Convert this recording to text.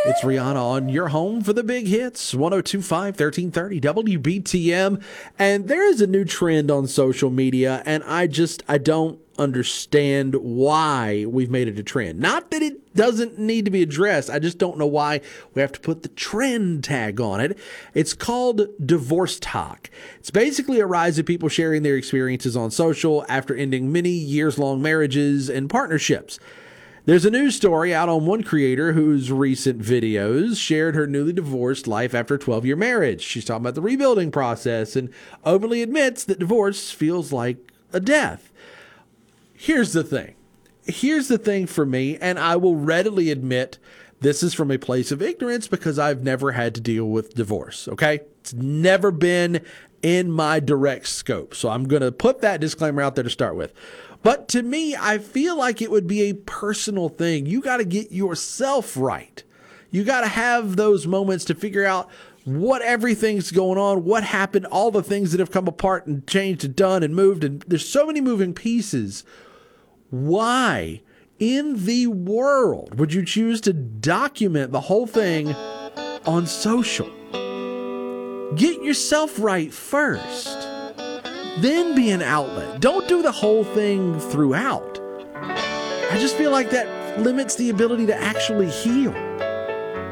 It's Rihanna on your home for the big hits, 1025 1330 WBTM. And there is a new trend on social media, and I don't understand why we've made it a trend. Not that it doesn't need to be addressed. I just don't know why we have to put the trend tag on it. It's called divorce talk. It's basically a rise of people sharing their experiences on social after ending many years-long marriages and partnerships. There's a news story out on one creator whose recent videos shared her newly divorced life after a 12-year marriage. She's talking about the rebuilding process and openly admits that divorce feels like a death. Here's the thing for me, and I will readily admit this is from a place of ignorance because I've never had to deal with divorce, okay? It's never been in my direct scope. So I'm going to put that disclaimer out there to start with. But to me, I feel like it would be a personal thing. You got to get yourself right. You got to have those moments to figure out what everything's going on, what happened, all the things that have come apart and changed and done and moved. And there's so many moving pieces. Why in the world would you choose to document the whole thing on social? Get yourself right first. Then be an outlet. Don't do the whole thing throughout. I just feel like that limits the ability to actually heal.